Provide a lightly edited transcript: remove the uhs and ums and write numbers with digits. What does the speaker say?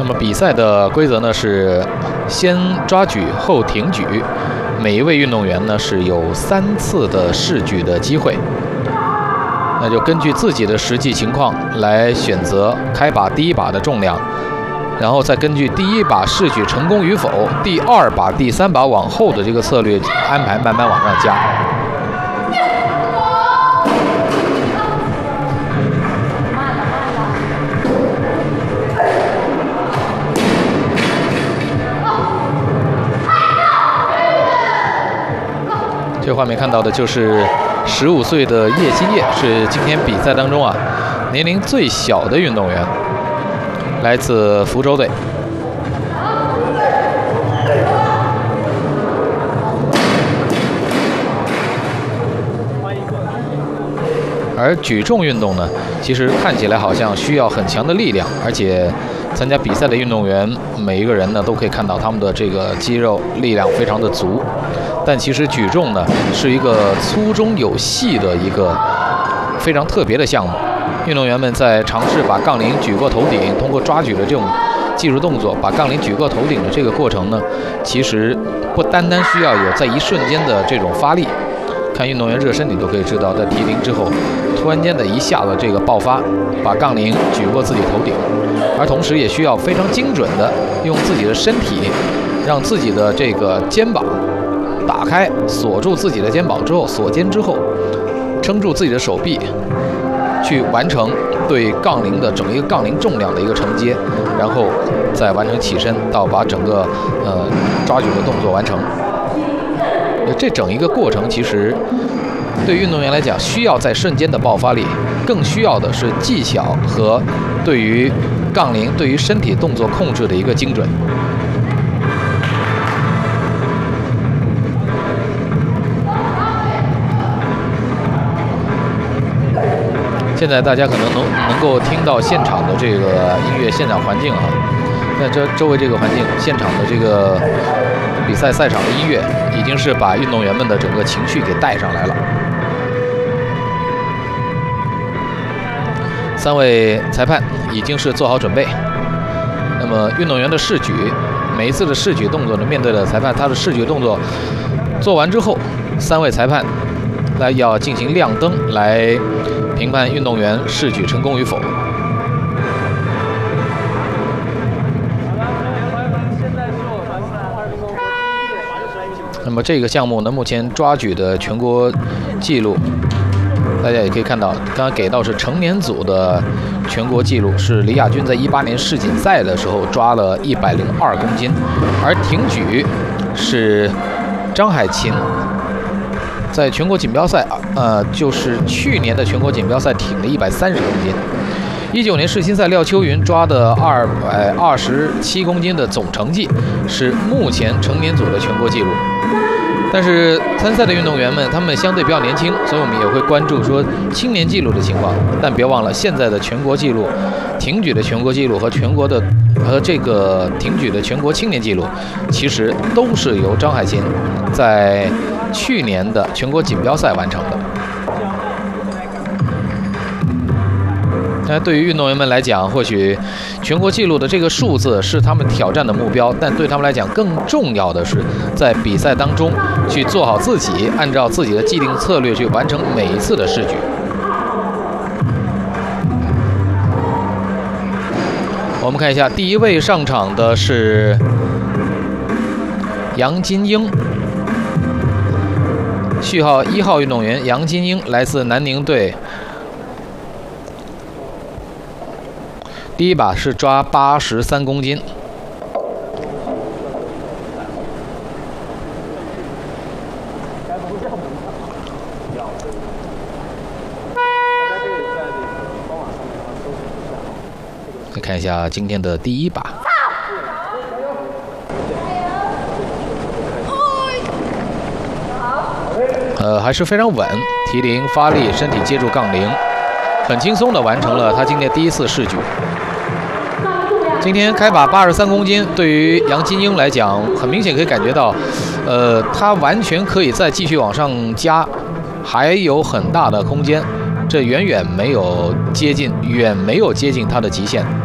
么比赛的规则呢是先抓举后挺举，每一位运动员呢是有3次的试举的机会。那就根据自己的实际情况来选择开把第1把的重量，然后再根据第1把试举成功与否，第2把、第3把往后的这个策略安排，慢慢往上加。这画面看到的就是15岁的叶希叶，是今天比赛当中年龄最小的运动员，来自福州队。而举重运动呢，其实看起来好像需要很强的力量，而且参加比赛的运动员每一个人呢都可以看到他们的这个肌肉力量非常的足。但其实举重呢是一个粗中有细的一个非常特别的项目，运动员们在尝试把杠铃举过头顶，通过抓举的这种技术动作把杠铃举过头顶的这个过程呢，其实不单单需要有在一瞬间的这种发力，看运动员热身你都可以知道，在提铃之后突然间的一下子这个爆发，把杠铃举过自己头顶，而同时也需要非常精准的用自己的身体让自己的这个肩膀打开，锁住自己的肩膀之后，锁肩之后，撑住自己的手臂，去完成对杠铃的整一个杠铃重量的一个承接，然后再完成起身到把整个抓举的动作完成。这整一个过程其实对于运动员来讲，需要在瞬间的爆发力，更需要的是技巧和对于杠铃、对于身体动作控制的一个精准。现在大家可能能够听到现场的这个音乐现场环境那这周围这个环境，现场的这个比赛赛场的音乐，已经是把运动员们的整个情绪给带上来了。3位裁判已经是做好准备，那么运动员的试举，每一次的试举动作呢，面对的裁判，他的试举动作做完之后，3位裁判要进行亮灯来评判运动员试举成功与否。那么这个项目呢，目前抓举的全国纪录，大家也可以看到，刚刚给到是成年组的全国纪录，是李亚军在18年世锦赛的时候抓了102公斤，而挺举是张海琴在全国锦标赛就是去年的全国锦标赛挺了130公斤。19年世锦赛廖秋云抓的227公斤的总成绩是目前成年组的全国纪录。但是参赛的运动员们他们相对比较年轻，所以我们也会关注说青年纪录的情况。但别忘了，现在的全国纪录，挺举的全国纪录和这个挺举的全国青年纪录，其实都是由张海琴在去年的全国锦标赛完成的。那对于运动员们来讲，或许全国纪录的这个数字是他们挑战的目标，但对他们来讲，更重要的是在比赛当中去做好自己，按照自己的既定策略去完成每一次的试举。我们看一下，第1位上场的是杨金英，序号1号运动员杨金英，来自南宁队。第1把是抓83公斤。再看一下今天的第1把。还是非常稳，提铃发力，身体接住杠铃，很轻松地完成了他今天第1次试举。今天开把83公斤，对于杨金英来讲，很明显可以感觉到，他完全可以再继续往上加，还有很大的空间，这远没有接近他的极限。